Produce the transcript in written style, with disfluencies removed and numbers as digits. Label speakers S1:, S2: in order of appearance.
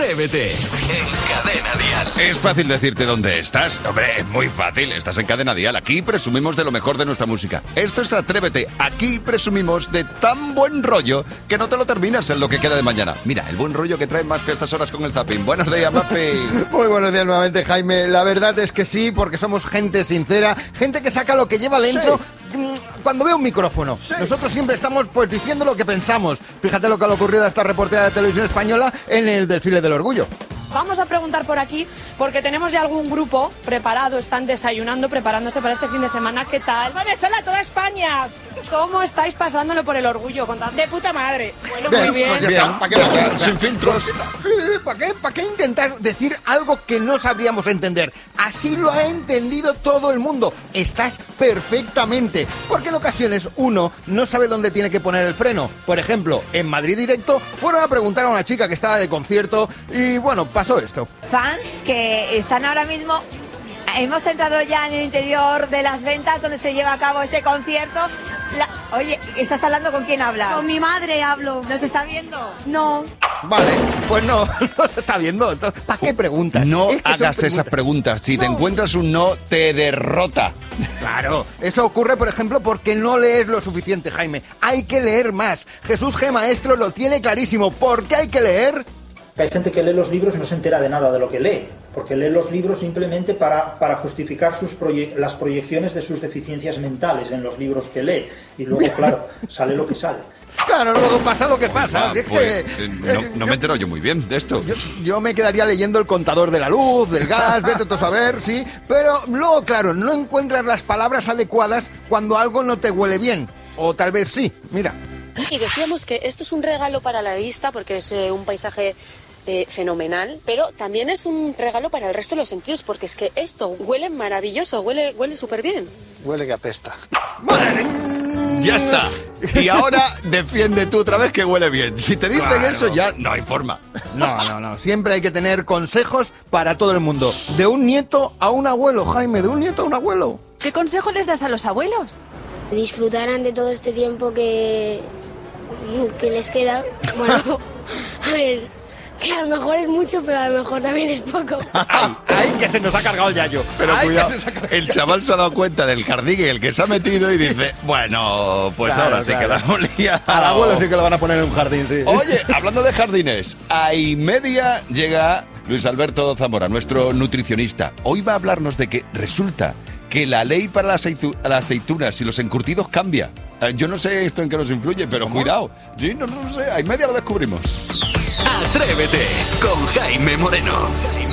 S1: Atrévete en Cadena Dial.
S2: Es fácil decirte dónde estás. Hombre, es muy fácil. Estás en Cadena Dial. Aquí presumimos de lo mejor de nuestra música. Esto es Atrévete. Aquí presumimos de tan buen rollo que no te lo terminas en lo que queda de mañana. Mira, el buen rollo que trae más que estas horas con el zapping. Buenos días, Mafi.
S3: Muy buenos días nuevamente, Jaime. La verdad es que sí, porque somos gente sincera, gente que saca lo que lleva dentro cuando ve un micrófono. Sí. Nosotros siempre estamos pues diciendo lo que pensamos. Fíjate lo que le ocurrido a esta reportera de Televisión Española en el desfile del orgullo.
S4: Vamos a preguntar por aquí, porque tenemos ya algún grupo preparado, están desayunando, preparándose para este fin de semana. ¿Qué tal?
S5: ¡Hola a toda España!
S4: ¿Cómo estáis pasándolo por el orgullo?
S5: De puta madre.
S4: Bueno, muy bien.
S3: Pues ya está,
S2: Sin filtros.
S3: Sí, ¿para qué intentar decir algo que no sabríamos entender? Así lo ha entendido todo el mundo. Estás perfectamente. Porque en ocasiones uno no sabe dónde tiene que poner el freno. Por ejemplo, en Madrid Directo fueron a preguntar a una chica que estaba de concierto y bueno, pasó esto.
S6: Fans que están ahora mismo. Hemos entrado ya en el interior de las ventas donde se lleva a cabo este concierto. Oye, ¿estás hablando con quién hablas?
S5: Con mi madre hablo.
S6: ¿Nos está viendo?
S5: No.
S3: Vale, pues no se está viendo. Entonces, ¿para qué preguntas?
S2: No
S3: Es que
S2: hagas esas preguntas. Si te encuentras un no, te derrota.
S3: Claro, eso ocurre, por ejemplo, porque no lees lo suficiente, Jaime. Hay que leer más. Jesús G. Maestro lo tiene clarísimo. ¿Por qué hay que leer?
S7: Hay gente que lee los libros y no se entera de nada de lo que lee, porque lee los libros simplemente para justificar las proyecciones de sus deficiencias mentales en los libros que lee. Y luego, claro, sale lo que sale.
S3: Claro, luego pasa lo que pasa.
S2: No me entero yo muy bien de esto.
S3: Yo me quedaría leyendo el contador de la luz, del gas, vete tú a saber, sí. Pero luego, claro, no encuentras las palabras adecuadas cuando algo no te huele bien. O tal vez sí, mira.
S8: Y decíamos que esto es un regalo para la vista porque es un paisaje fenomenal, pero también es un regalo para el resto de los sentidos porque es que esto huele maravilloso, huele súper bien.
S9: Huele que apesta.
S2: Ya está. Y ahora defiende tú otra vez que huele bien. Si te dicen eso ya no hay forma.
S3: No. Siempre hay que tener consejos para todo el mundo. De un nieto a un abuelo, Jaime, de un nieto a un abuelo.
S4: ¿Qué consejo les das a los abuelos?
S10: Disfrutaran de todo este tiempo que les queda. Bueno, a ver, que a lo mejor es mucho, pero a lo mejor también es poco.
S3: ¡Ay, que se nos ha cargado el yayo!
S2: Pero cuidado, el chaval se ha dado cuenta del jardín en el que se ha metido y dice, bueno, pues claro, ahora sí que la hemos liado.
S3: Al abuelo sí que lo van a poner en un jardín, sí.
S2: Oye, hablando de jardines, a y media llega Luis Alberto Zamora, nuestro nutricionista. Hoy va a hablarnos de que resulta que la ley para las aceitunas y los encurtidos cambia. Yo no sé esto en qué nos influye, pero ¿cómo? Cuidado. Sí, no sé, a y media lo descubrimos.
S1: Atrévete con Jaime Moreno.